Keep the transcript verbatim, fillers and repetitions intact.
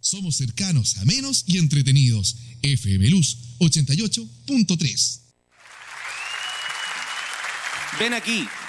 Somos cercanos, amenos y entretenidos. F M Luz ochenta y ocho punto tres. Ven aquí,